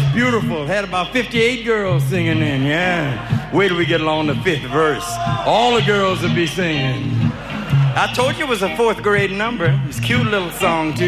beautiful. Had about 58 girls singing in, yeah. Wait till we get along the 5th verse. All the girls will be singing. I told you it was a 4th grade number. It's a cute little song, too.